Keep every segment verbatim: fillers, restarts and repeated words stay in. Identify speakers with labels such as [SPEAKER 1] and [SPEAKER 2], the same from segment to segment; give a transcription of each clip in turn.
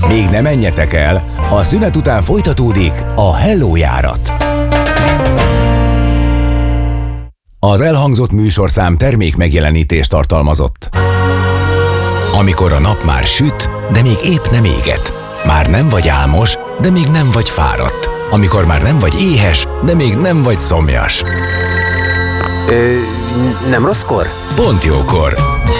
[SPEAKER 1] Még ne menjetek el, a szünet után folytatódik a Hello járat. Az elhangzott műsorszám termék megjelenítést tartalmazott. Amikor a nap már süt, de még épp nem éget. Már nem vagy álmos, de még nem vagy fáradt. Amikor már nem vagy éhes, de még nem vagy szomjas.
[SPEAKER 2] Ö, nem rosszkor?
[SPEAKER 1] Pont jókor.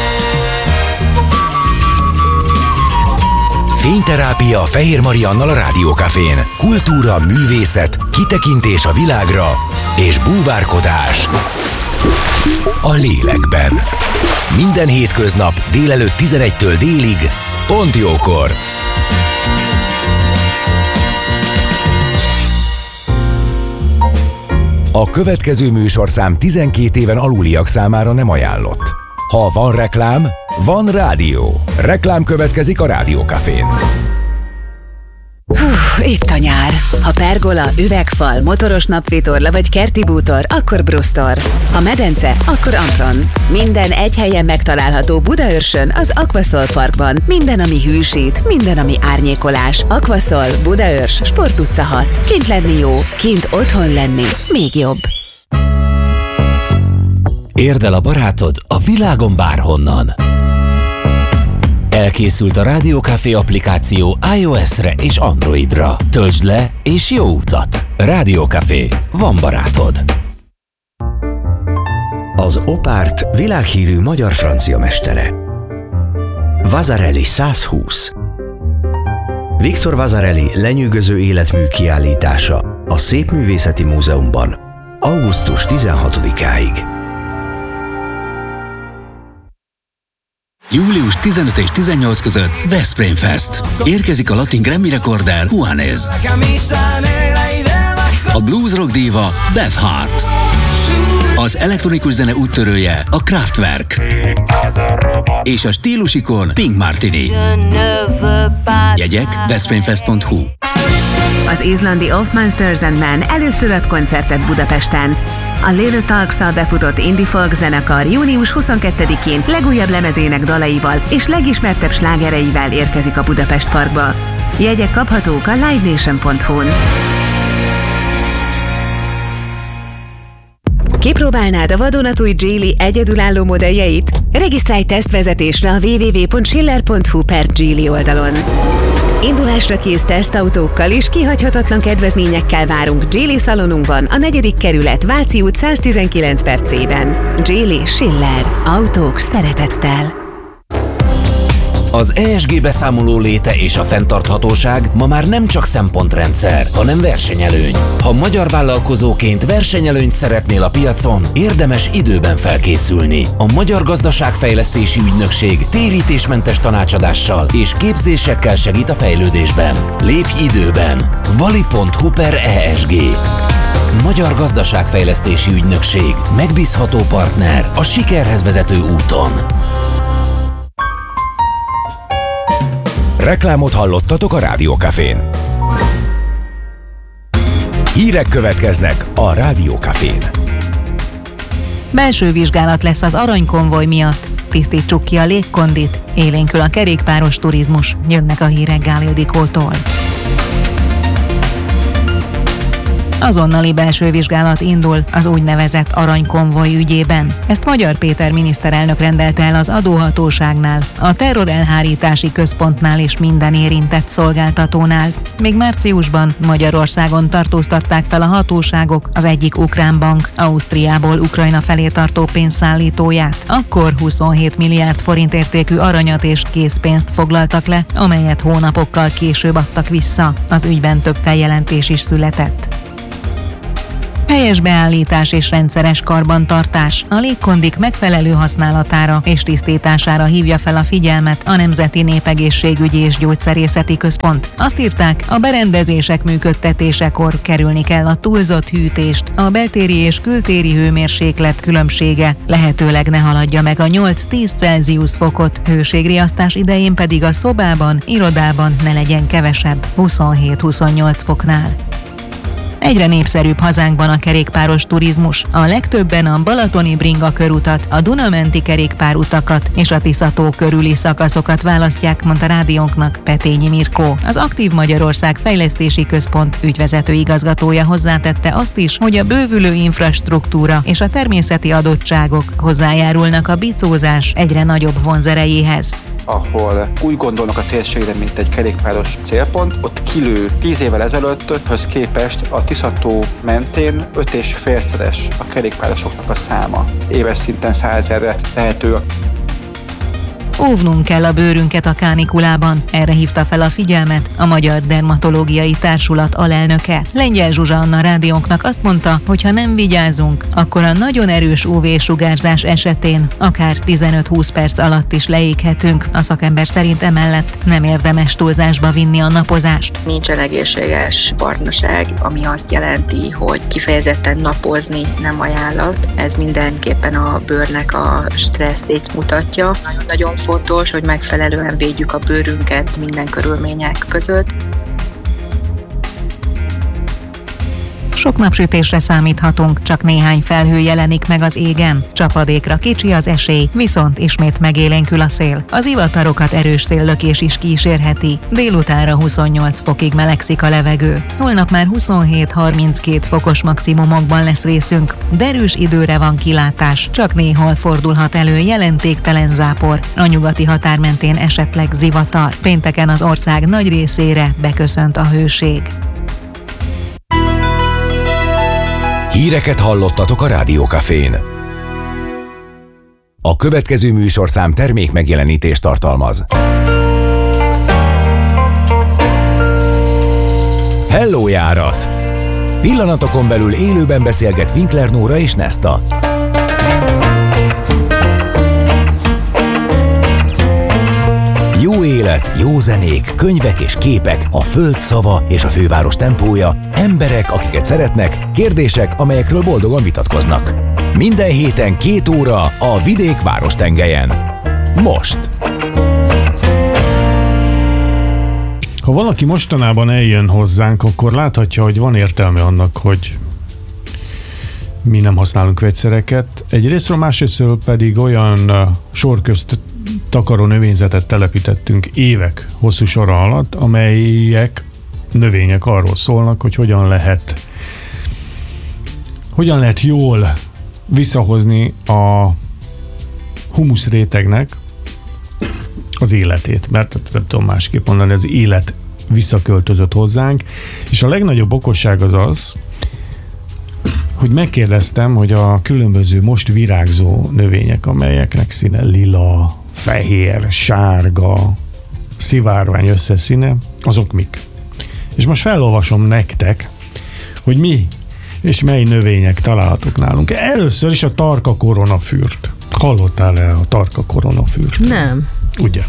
[SPEAKER 1] Fényterápia Fehér Mariannal a Rádiókafén. Kultúra, művészet, kitekintés a világra és búvárkodás a lélekben. Minden hétköznap délelőtt tizenegytől délig, pont jókor. A következő műsorszám tizenkét éven aluliak számára nem ajánlott. Ha van reklám, van rádió. Reklám következik a Rádiókafén.
[SPEAKER 3] Hú, itt a nyár. Ha pergola, üvegfal, motoros napvitorla vagy kerti bútor, akkor Brustor. Ha medence, akkor Ampron. Minden egy helyen megtalálható Budaörsön, az Aquasol Parkban. Minden, ami hűsít, minden, ami árnyékolás. Aquasol, Budaörs, Sport utca hat. Kint lenni jó, kint otthon lenni még jobb.
[SPEAKER 4] Érd el a barátod a világon bárhonnan. Elkészült a Rádiókafé applikáció iOS-re és Androidra. Töltsd le és jó utat! Rádiókafé. Van barátod.
[SPEAKER 5] Az Opárt világhírű magyar-francia mestere. Vasarely száz húsz. Victor Vasarely lenyűgöző életmű kiállítása a Szépművészeti Múzeumban augusztus tizenhatodikáig.
[SPEAKER 6] július tizenöt és tizennyolc között Veszprém Fest. Érkezik a latin Grammy rekorder Juanes. A blues rock diva Beth Hart. Az elektronikus zene úttörője a Kraftwerk. És a stílusikon Pink Martini. Jegyek veszprémfest pont hu.
[SPEAKER 3] Az izlandi Of Monsters and Men először ad koncertet Budapesten. A Little Talks-szal befutott indie folk zenekar június huszonkettedikén legújabb lemezének dalaival és legismertebb slágereivel érkezik a Budapest Parkba. Jegyek kaphatók a live nation pont hu-n. Kipróbálnád a vadonatúj Geely egyedülálló modelljeit? Regisztrálj tesztvezetésre a double-u double-u double-u pont schiller pont hu per Geely oldalon. Indulásra kész tesztautókkal és kihagyhatatlan kedvezményekkel várunk Geely szalonunkban, a negyedik kerület, Váci út száztizenkilenc per C-ben. Geely Schiller. Autók szeretettel.
[SPEAKER 4] Az E S G beszámoló léte és a fenntarthatóság ma már nem csak szempontrendszer, hanem versenyelőny. Ha magyar vállalkozóként versenyelőnyt szeretnél a piacon, érdemes időben felkészülni. A Magyar Gazdaságfejlesztési Ügynökség térítésmentes tanácsadással és képzésekkel segít a fejlődésben. Lépj időben! vali pont hu per E S G. Magyar Gazdaságfejlesztési Ügynökség. Megbízható partner a sikerhez vezető úton.
[SPEAKER 1] Reklámot hallottatok a Rádiókafén. Hírek következnek a Rádiókafén.
[SPEAKER 7] Belső vizsgálat lesz az aranykonvoj miatt. Tisztítsuk ki a légkondit, élénkül a kerékpáros turizmus. Jönnek a hírek Gál Ildikótól. Azonnali belső vizsgálat indul az úgynevezett aranykonvoj ügyében. Ezt Magyar Péter miniszterelnök rendelte el az adóhatóságnál, a terrorelhárítási központnál és minden érintett szolgáltatónál. Még márciusban Magyarországon tartóztatták fel a hatóságok az egyik ukrán bank Ausztriából Ukrajna felé tartó pénzszállítóját. Akkor huszonhét milliárd forint értékű aranyat és készpénzt foglaltak le, amelyet hónapokkal később adtak vissza. Az ügyben több feljelentés is született. Helyes beállítás és rendszeres karbantartás a légkondik megfelelő használatára és tisztítására hívja fel a figyelmet a Nemzeti Népegészségügyi és Gyógyszerészeti Központ. Azt írták, a berendezések működtetésekor kerülni kell a túlzott hűtést, a beltéri és kültéri hőmérséklet különbsége lehetőleg ne haladja meg a nyolc-tíz Celsius fokot, hőségriasztás idején pedig a szobában, irodában ne legyen kevesebb huszonhét-huszonnyolc foknál. Egyre népszerűbb hazánkban a kerékpáros turizmus. A legtöbben a balatoni bringa körutat, a Duna-menti kerékpárutakat és a Tisza-tó körüli szakaszokat választják, mondta rádiónknak Petényi Mirkó. Az Aktív Magyarország Fejlesztési Központ ügyvezető igazgatója hozzátette azt is, hogy a bővülő infrastruktúra és a természeti adottságok hozzájárulnak a bicózás egyre nagyobb vonzerejéhez.
[SPEAKER 8] Ahol úgy gondolnak a térségre, mint egy kerékpáros célpont, ott kilő tíz évvel ezelőtthöz képest a Tisza-tó mentén öt és félszeres a kerékpárosoknak a száma. Éves szinten százezerre tehető.
[SPEAKER 7] Óvnunk kell a bőrünket a kánikulában, erre hívta fel a figyelmet a Magyar Dermatológiai Társulat alelnöke. Lengyel Zsuzsa Anna rádiónknak azt mondta, hogy ha nem vigyázunk, akkor a nagyon erős ú vé-sugárzás esetén akár tizenöt-húsz perc alatt is leéghetünk. A szakember szerint emellett nem érdemes túlzásba vinni a napozást.
[SPEAKER 9] Nincsen egészséges partnerság, ami azt jelenti, hogy kifejezetten napozni nem ajánlat. Ez mindenképpen a bőrnek a stresszét mutatja. Nagyon-nagyon fontos, hogy megfelelően védjük a bőrünket minden körülmények között.
[SPEAKER 7] Sok napsütésre számíthatunk, csak néhány felhő jelenik meg az égen. Csapadékra kicsi az esély, viszont ismét megélénkül a szél. Az ivatarokat erős széllökés is kísérheti. Délutánra huszonnyolc fokig melegszik a levegő. Holnap már huszonhét-harminckét fokos maximumokban lesz részünk. Derűs időre van kilátás, csak néhol fordulhat elő jelentéktelen zápor. A nyugati határ mentén esetleg zivatar. Pénteken az ország nagy részére beköszönt a hőség.
[SPEAKER 1] Híreket hallottatok a Rádiókafén. A következő műsorszám termék megjelenítést tartalmaz. Hello járat! Pillanatokon belül élőben beszélget Winkler Nóra és Nesta. Jó élet, jó zenék, könyvek és képek, a föld szava és a főváros tempója, emberek, akiket szeretnek, kérdések, amelyekről boldogan vitatkoznak. Minden héten két óra a vidék várostengelyen. Most!
[SPEAKER 10] Ha valaki mostanában eljön hozzánk, akkor láthatja, hogy van értelme annak, hogy mi nem használunk vegyszereket. Egyrésztről, másrésztről pedig olyan uh, sorközt takaró növényzetet telepítettünk évek hosszú sora alatt, amelyek növények arról szólnak, hogy hogyan lehet hogyan lehet jól visszahozni a humusz rétegnek az életét, mert nem tudom másképp mondani, az élet visszaköltözött hozzánk, és a legnagyobb okosság az az, hogy megkérdeztem, hogy a különböző most virágzó növények, amelyeknek színe lila, fehér, sárga, szivárvány összeszíne, azok mik? És most felolvasom nektek, hogy mi és mely növények találhatók nálunk. Először is a tarka koronafürt. Hallottál-e a tarka koronafürt?
[SPEAKER 11] Nem.
[SPEAKER 10] Ugye?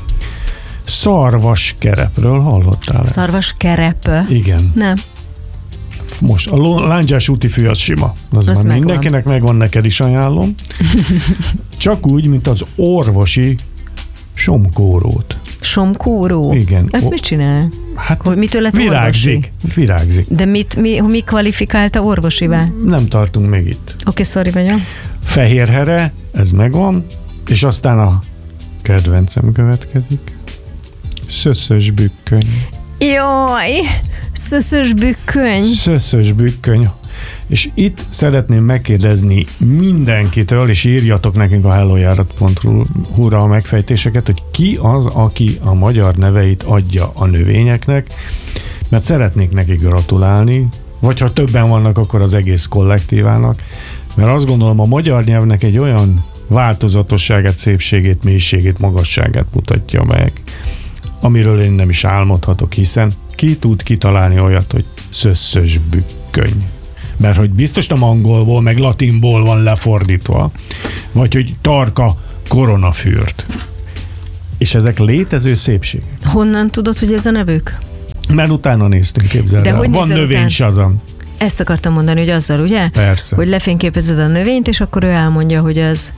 [SPEAKER 10] Szarvaskerepről hallottál-e?
[SPEAKER 11] Szarvaskerep?
[SPEAKER 10] Igen.
[SPEAKER 11] Nem.
[SPEAKER 10] Most a lándzsás úti fű az sima. Az, az van mindenkinek, megvan, neked is ajánlom. Csak úgy, mint az orvosi somkórót.
[SPEAKER 11] Somkóró?
[SPEAKER 10] Igen.
[SPEAKER 11] Ez o- mit csinál?
[SPEAKER 10] Hát
[SPEAKER 11] hogy mitől lett
[SPEAKER 10] virágzik,
[SPEAKER 11] orvosi?
[SPEAKER 10] Virágzik.
[SPEAKER 11] De mit, mi, mi kvalifikálta orvosivá?
[SPEAKER 10] Nem tartunk még itt.
[SPEAKER 11] Oké, okay, sorry vagyok.
[SPEAKER 10] Fehérhere, ez megvan, és aztán a kedvencem következik. Szöszös bükköny.
[SPEAKER 11] Jaj, szöszös bükköny.
[SPEAKER 10] Szöszös bükköny. És itt szeretném megkérdezni mindenkitől, és írjatok nekünk a hellojárat pont hu-ra a megfejtéseket, hogy ki az, aki a magyar neveit adja a növényeknek, mert szeretnék neki gratulálni, vagy ha többen vannak, akkor az egész kollektívának, mert azt gondolom, a magyar nyelvnek egy olyan változatosságát, szépségét, mélységét, magasságát mutatja meg, amiről én nem is álmodhatok, hiszen ki tud kitalálni olyat, hogy szöszös bükköny. Mert hogy biztos nem angolból, meg latinból van lefordítva, vagy hogy tarka koronafürt. És ezek létező szépségek.
[SPEAKER 11] Honnan tudod, hogy ez a nevük?
[SPEAKER 10] Mert utána néztünk, képzeld el. Van növénysazam.
[SPEAKER 11] Ezt akartam mondani, hogy azzal, ugye?
[SPEAKER 10] Persze.
[SPEAKER 11] Hogy lefényképezed a növényt, és akkor ő elmondja, hogy az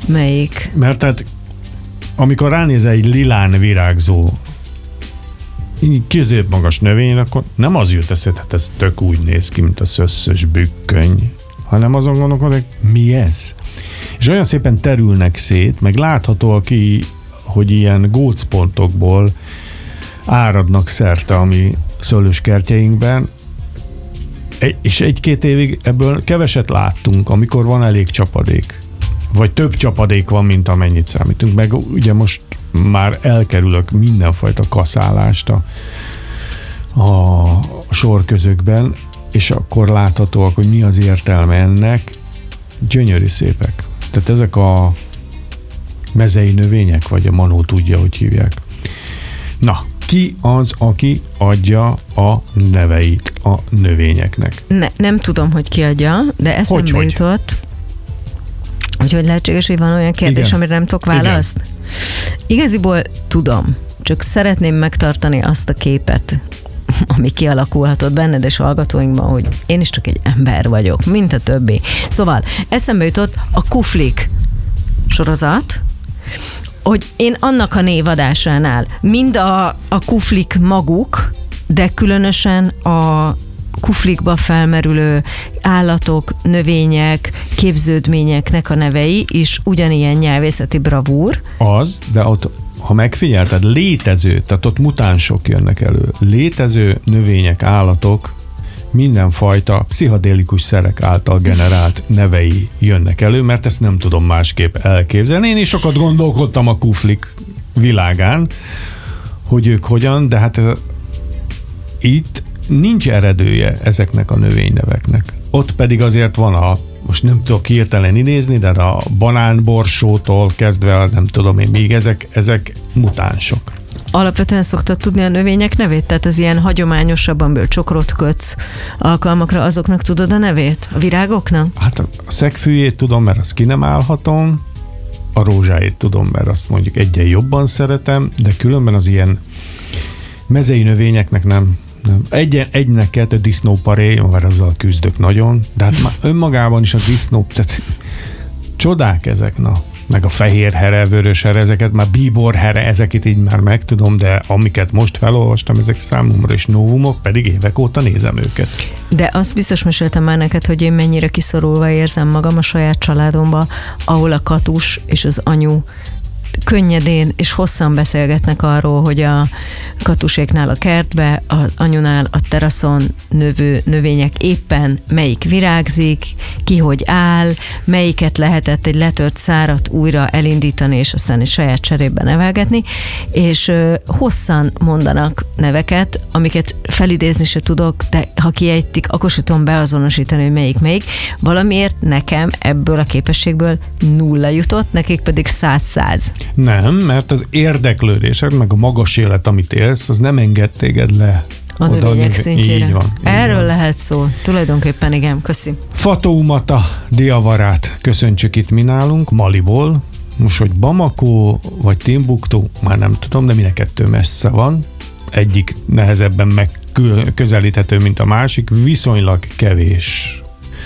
[SPEAKER 11] melyik.
[SPEAKER 10] Mert tehát amikor ránézel egy lilán virágzó középmagas növény, akkor nem az jut eszed, hát ez tök úgy néz ki, mint a szösszös bükköny, hanem azon gondolkodok, hogy mi ez? És olyan szépen terülnek szét, meg látható, aki, hogy ilyen gócpontokból áradnak szerte a mi szőlőskertjeinkben, és egy-két évig ebből keveset láttunk, amikor van elég csapadék. Vagy több csapadék van, mint amennyit számítunk. Meg ugye most már elkerülök mindenfajta kaszálást a, a sorközökben, és akkor láthatóak, hogy mi az értelme ennek. Gyönyörű szépek. Tehát ezek a mezei növények, vagy a Manó tudja, hogy hívják. Na, ki az, aki adja a neveit a növényeknek?
[SPEAKER 11] Ne, nem tudom, hogy ki adja, de eszembe
[SPEAKER 10] hogy,
[SPEAKER 11] jutott, hogy hogy lehetséges, hogy van olyan kérdés,
[SPEAKER 10] Igen.
[SPEAKER 11] amire nem tudok választ. Igen. Igaziból tudom, csak szeretném megtartani azt a képet, ami kialakulhatott benned és hallgatóinkban, hogy én is csak egy ember vagyok, mint a többi. Szóval eszembe jutott a Kuflik sorozat, hogy én annak a névadásánál mind a, a kuflik maguk, de különösen a kuflikba felmerülő állatok, növények, képződményeknek a nevei is ugyanilyen nyelvészeti bravúr.
[SPEAKER 10] Az, de ott, ha megfigyelted, létező, tehát ott mutánsok jönnek elő. Létező növények, állatok, mindenfajta pszichedélikus szerek által generált nevei jönnek elő, mert ezt nem tudom másképp elképzelni. Én is sokat gondolkodtam a kuflik világán, hogy ők hogyan, de hát itt nincs eredője ezeknek a növényneveknek. Ott pedig azért van a, most nem tudok hirtelen idézni, de a banánborsótól kezdve, nem tudom én még, ezek, ezek mutánsok.
[SPEAKER 11] Alapvetően szoktad tudni a növények nevét? Tehát az ilyen hagyományosabban bölcsokrot kötsz alkalmakra, azoknak tudod a nevét? A virágoknak?
[SPEAKER 10] Hát a szegfűjét tudom, mert azt ki nem állhatom, a rózsáit tudom, mert azt mondjuk egyen jobban szeretem, de különben az ilyen mezei növényeknek nem. nem. Egyen, egynek kettő disznóparé, mert azzal küzdök nagyon, de hát már önmagában is a disznó, tehát csodák ezek, na. Meg a fehér here, vörös here, ezeket már bíbor here, ezeket így már megtudom, de amiket most felolvastam, ezek számomra is novumok, pedig évek óta nézem őket.
[SPEAKER 11] De azt biztos meséltem már neked, hogy én mennyire kiszorulva érzem magam a saját családomba, ahol a katus és az anyu könnyedén és hosszan beszélgetnek arról, hogy a katuséknál a kertbe, az anyunál a teraszon növő növények éppen melyik virágzik, ki hogy áll, melyiket lehetett egy letört szárat újra elindítani, és aztán egy saját cserében nevelgetni, és ö, hosszan mondanak neveket, amiket felidézni se tudok, de ha kiejtik, akkor se tudom beazonosítani, hogy melyik melyik. Valamiért nekem ebből a képességből nulla jutott, nekik pedig száz-száz.
[SPEAKER 10] Nem, mert az érdeklődésed, meg a magas élet, amit élsz, az nem enged téged le.
[SPEAKER 11] A növények szintjére.
[SPEAKER 10] Így van. Így
[SPEAKER 11] Erről
[SPEAKER 10] van.
[SPEAKER 11] lehet szó. Tulajdonképpen igen, köszi.
[SPEAKER 10] Fatoumata diavarát köszöntsük itt mi nálunk, Maliból. Most, hogy Bamako vagy Timbuktu, már nem tudom, de mind a kettő messze van. Egyik nehezebben megközelíthető, mint a másik. Viszonylag kevés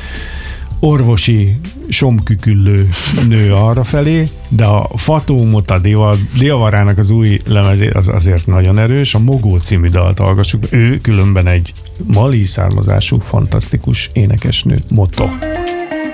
[SPEAKER 10] orvosi somküküllő nő arra felé, de a Fatoumata diavarának az új lemezé az azért nagyon erős, a Mogó című dalt hallgassuk. Ő különben egy mali származású, fantasztikus énekesnő, Moto.